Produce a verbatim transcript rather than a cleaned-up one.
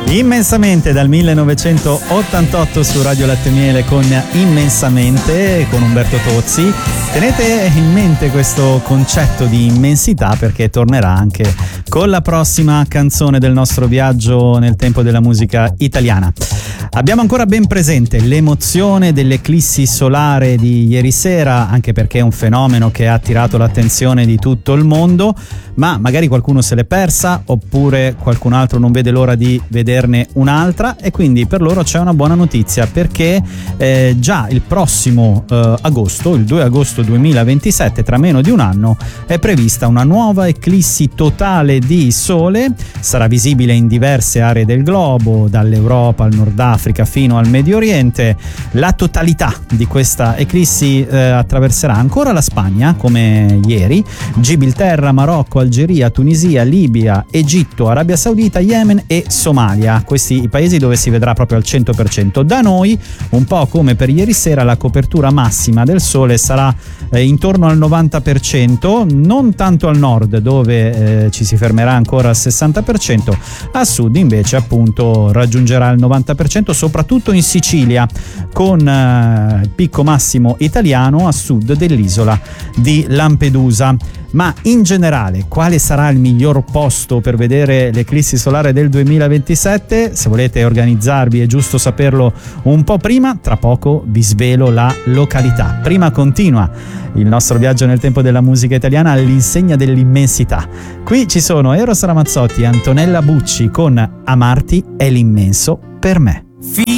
Immensamente dal millenovecentottantotto su Radio Latte Miele con Immensamente con Umberto Tozzi. Tenete in mente questo concetto di immensità perché tornerà anche con la prossima canzone del nostro viaggio nel tempo della musica italiana. Abbiamo ancora ben presente l'emozione dell'eclissi solare di ieri sera, anche perché è un fenomeno che ha attirato l'attenzione di tutto il mondo, ma magari qualcuno se l'è persa oppure qualcun altro non vede l'ora di vederne un'altra, e quindi per loro c'è una buona notizia perché eh, già il prossimo eh, agosto, il due agosto duemilaventisette, tra meno di un anno, è prevista una nuova eclissi totale di sole. Sarà visibile in diverse aree del globo, dall'Europa al Nord Africa fino al Medio Oriente. La totalità di questa eclissi eh, attraverserà ancora la Spagna come ieri, Gibilterra, Marocco, Algeria, Tunisia, Libia, Egitto, Arabia Saudita, Yemen e Somalia, questi i paesi dove si vedrà proprio al cento per cento. Da noi, un po' come per ieri sera, la copertura massima del sole sarà eh, intorno al novanta per cento, non tanto al nord dove eh, ci si fermerà ancora al sessanta per cento, a sud invece appunto raggiungerà il novanta per cento, soprattutto in Sicilia, con eh, il picco massimo italiano a sud dell'isola di Lampedusa. Ma in generale, quale sarà il miglior posto per vedere l'eclissi solare del duemilaventisette? Se volete organizzarvi è giusto saperlo un po' prima, tra poco vi svelo la località. Prima continua il nostro viaggio nel tempo della musica italiana all'insegna dell'immensità. Qui ci sono Eros Ramazzotti e Antonella Bucci con Amarti è l'immenso per me.